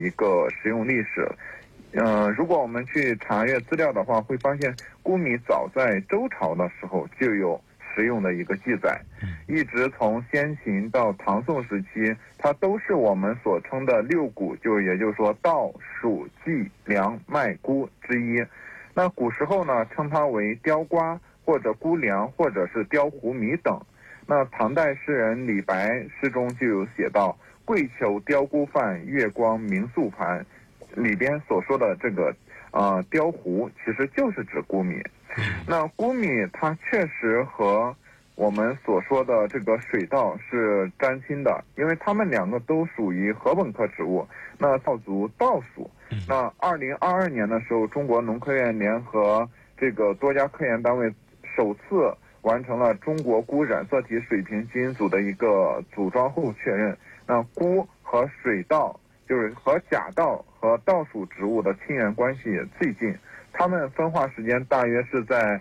一个食用历史。如果我们去查阅资料的话，会发现钴米早在周朝的时候就有食用的一个记载，一直从先秦到唐宋时期，它都是我们所称的六谷，也就是说稻、黍、稷、粮、麦、钴之一。那古时候呢，称它为雕瓜或者钴粮或者是雕糊米等。那唐代诗人李白诗中就有写到“桂裘雕钴饭，月光明素盘”，里边所说的这个雕糊其实就是指钴米。那钴米它确实和我们所说的这个水稻是沾亲的，因为它们两个都属于禾本科植物，那稻族稻属。那2022年的时候，中国农科院联合这个多家科研单位首次完成了中国钴染色体水平基因组的一个组装后确认，那钴和水稻就是和甲稻和稻属植物的亲缘关系最近，它们分化时间大约是在